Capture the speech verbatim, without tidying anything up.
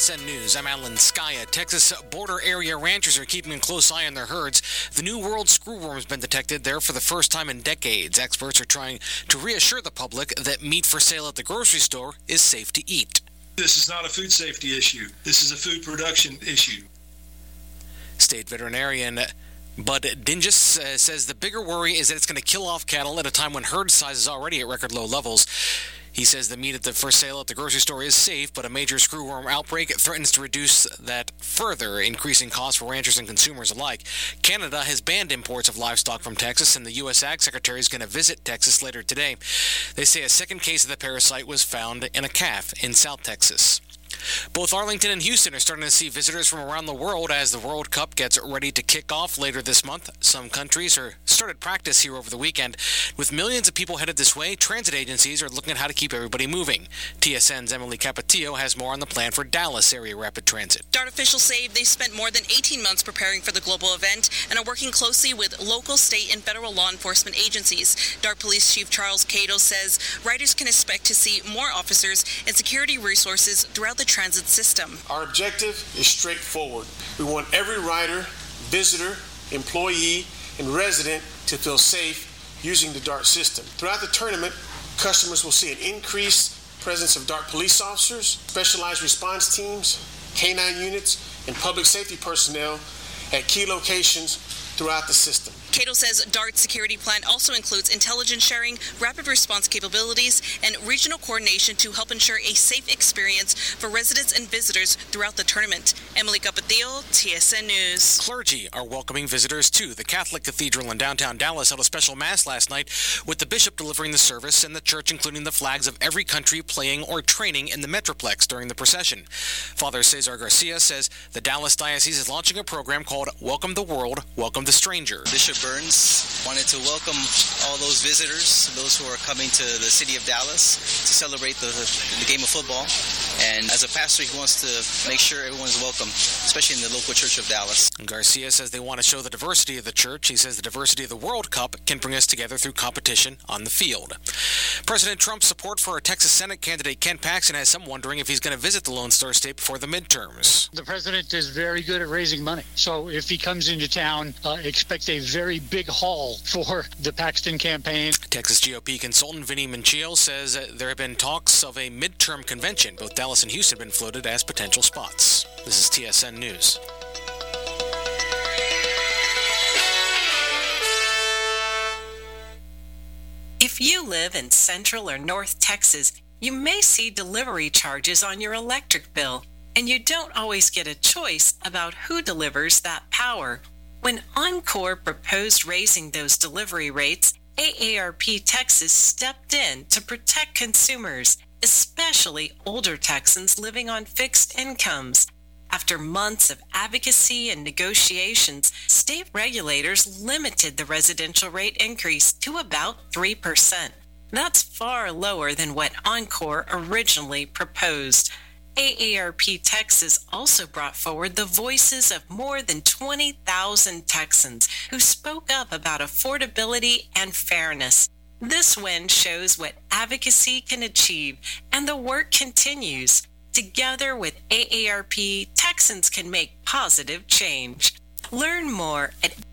S N News, I'm Alan Skaya. Texas border area ranchers are keeping a close eye on their herds. The New World screwworm has been detected there for the first time in decades. Experts are trying to reassure the public that meat for sale at the grocery store is safe to eat. This is not a food safety issue. This is a food production issue. State veterinarian Bud Dingus uh, says the bigger worry is that it's going to kill off cattle at a time when herd size is already at record low levels. He says the meat at the for sale at the grocery store is safe, but a major screwworm outbreak threatens to reduce that further, increasing costs for ranchers and consumers alike. Canada has banned imports of livestock from Texas, and the U S Ag Secretary is going to visit Texas later today. They say a second case of the parasite was found in a calf in South Texas. Both Arlington and Houston are starting to see visitors from around the world as the World Cup gets ready to kick off later this month. Some countries are started practice here over the weekend. With millions of people headed this way, transit agencies are looking at how to keep everybody moving. T S N's Emily Capatillo has more on the plan for Dallas area rapid transit. DART officials say they spent more than eighteen months preparing for the global event and are working closely with local, state, and federal law enforcement agencies. DART Police Chief Charles Cato says riders can expect to see more officers and security resources throughout the transit system. Our objective is straightforward. We want every rider, visitor, employee, and resident to feel safe using the DART system. Throughout the tournament, customers will see an increased presence of DART police officers, specialized response teams, K nine units, and public safety personnel at key locations throughout the system. Cato says DART's security plan also includes intelligence sharing, rapid response capabilities, and regional coordination to help ensure a safe experience for residents and visitors throughout the tournament. Emily Capatillo, T S N News. Clergy are welcoming visitors too. The Catholic Cathedral in downtown Dallas held a special mass last night with the bishop delivering the service and the church including the flags of every country playing or training in the Metroplex during the procession. Father Cesar Garcia says the Dallas Diocese is launching a program called Welcome the World, Welcome the Stranger. Bishop Burns wanted to welcome all those visitors, those who are coming to the city of Dallas to celebrate the, the game of football. And as a pastor, he wants to make sure everyone's welcome, especially in the local church of Dallas. Garcia says they want to show the diversity of the church. He says the diversity of the World Cup can bring us together through competition on the field. President Trump's support for a Texas Senate candidate, Ken Paxton, has some wondering if he's going to visit the Lone Star State before the midterms. The president is very good at raising money. So if he comes into town, uh, expect a very big haul for the Paxton campaign. Texas G O P consultant Vinny Minchio says there have been talks of a midterm convention. Both Dallas and Houston have been floated as potential spots. This is T S N News. If you live in Central or North Texas, you may see delivery charges on your electric bill, and you don't always get a choice about who delivers that power. When Oncor proposed raising those delivery rates, A A R P Texas stepped in to protect consumers, especially older Texans living on fixed incomes. After months of advocacy and negotiations, state regulators limited the residential rate increase to about three percent. That's far lower than what Oncor originally proposed. A A R P Texas also brought forward the voices of more than twenty thousand Texans who spoke up about affordability and fairness. This win shows what advocacy can achieve, and the work continues. Together with A A R P, Texans can make positive change. Learn more at